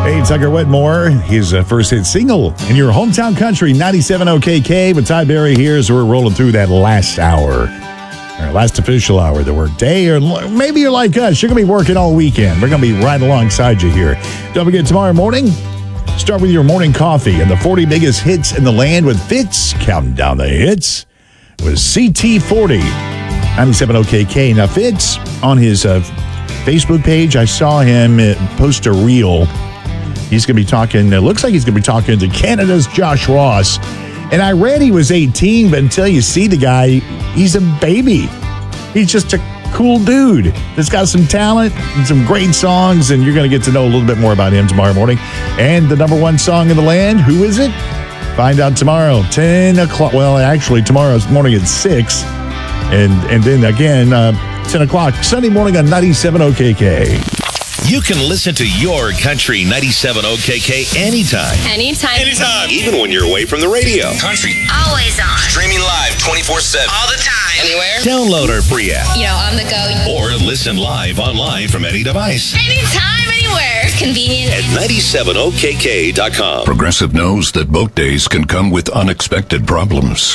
Hey, Tucker Wetmore, his first hit single in your hometown country, 97 OKK. But Ty Berry here as we're rolling through that last hour, our last official hour of the workday. Or maybe you're like us, you're going to be working all weekend. We're going to be right alongside you here. Don't forget, tomorrow morning, start with your morning coffee and the 40 biggest hits in the land with Fitz. Counting down the hits with CT40, 97 OKK. Now, Fitz, on his Facebook page, I saw him post a reel. He's going to be talking, it looks like he's going to be talking to Canada's Josh Ross. And I read he was 18, but until you see the guy, he's a baby. He's just a cool dude that's got some talent and some great songs, and you're going to get to know a little bit more about him tomorrow morning. And the number one song in the land, who is it? Find out tomorrow, 10 o'clock. Well, actually, tomorrow's morning at 6. And then again, 10 o'clock, Sunday morning on 97 OKK. You can listen to your Country 97 OKK anytime. Anytime. Even when you're away from the radio. Country. Always on. Streaming live 24/7. All the time. Anywhere. Download our free app. On the go. Or listen live online from any device. Anytime, anywhere. Convenient. At 97okk.com. Progressive knows that boat days can come with unexpected problems.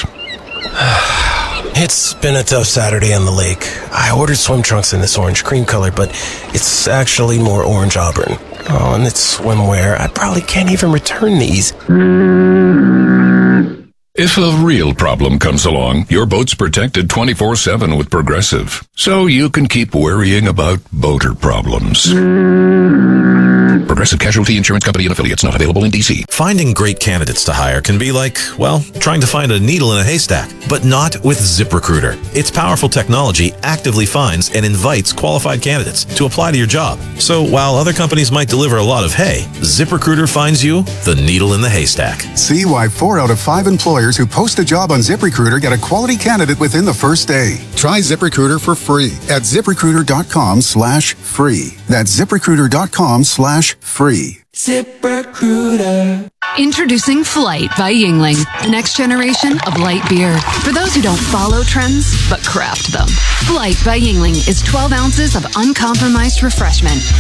It's been a tough Saturday on the lake. I ordered swim trunks in this orange cream color, but it's actually more orange auburn. Oh, and it's swimwear. I probably can't even return these. If a real problem comes along, your boat's protected 24/7 with Progressive, so you can keep worrying about boater problems. Progressive Casualty Insurance Company and Affiliates, not available in D.C. Finding great candidates to hire can be like, well, trying to find a needle in a haystack, but not with ZipRecruiter. Its powerful technology actively finds and invites qualified candidates to apply to your job. So while other companies might deliver a lot of hay, ZipRecruiter finds you the needle in the haystack. See why 4 out of 5 employers who post a job on ZipRecruiter get a quality candidate within the first day. Try ZipRecruiter for free at ZipRecruiter.com/free. That's ZipRecruiter.com/free. ZipRecruiter. Introducing Flight by Yuengling, the next generation of light beer. For those who don't follow trends, but craft them. Flight by Yuengling is 12 ounces of uncompromised refreshment.